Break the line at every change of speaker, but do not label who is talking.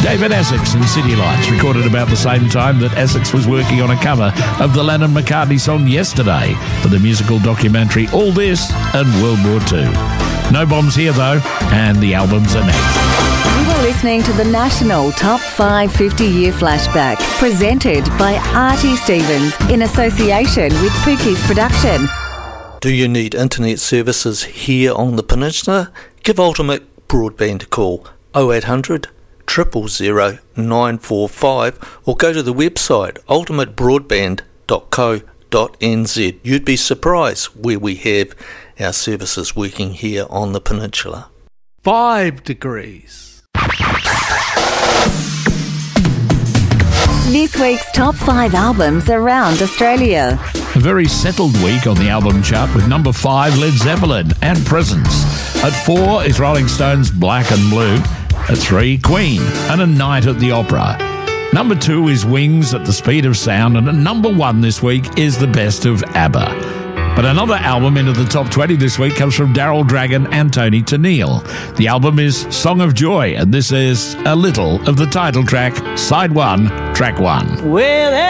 David Essex and City Lights, recorded about the same time that Essex was working on a cover of the Lennon-McCartney song Yesterday for the musical documentary All This and World War II. No bombs here, though, and the albums are next.
You are listening to the National Top 5 50-Year Flashback, presented by Artie Stevens in association with Pookie's Production.
Do you need internet services here on the peninsula? Give Ultimate Broadband a call, 0800 000 945, or go to the website ultimatebroadband.co.nz. You'd be surprised where we have our services working here on the peninsula.
5 degrees.
This week's top 5 albums around Australia.
A very settled week on the album chart with number 5, Led Zeppelin and Presence. At 4 is Rolling Stones' Black and Blue. At 3, Queen and A Night at the Opera. Number 2 is Wings at the Speed of Sound, and at number 1 this week is the best of ABBA. But another album into the top 20 this week comes from Daryl Dragon and Tony Tennille. The album is Song of Joy, and this is a little of the title track, Side 1, Track 1.
Well,